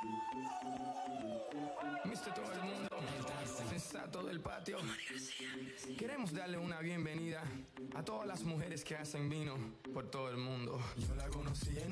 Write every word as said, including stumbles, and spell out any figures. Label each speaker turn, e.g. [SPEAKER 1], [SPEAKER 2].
[SPEAKER 1] Mister Todo el Mundo, sensato del patio. Queremos darle una bienvenida a todas las mujeres que hacen vino por todo el mundo. Yo la conocí en